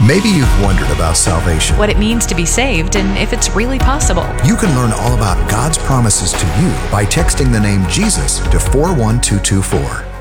Maybe you've wondered about salvation. what it means to be saved, and if it's really possible. You can learn all about God's promises to you by texting the name Jesus to 41224.